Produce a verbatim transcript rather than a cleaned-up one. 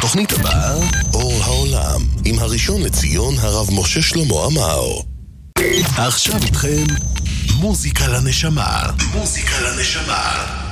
בתוכנית הבאה, אור העולם, עם הראשון לציון הרב משה שלמה עמאר. עכשיו איתכם, מוזיקה לנשמה. מוזיקה לנשמה.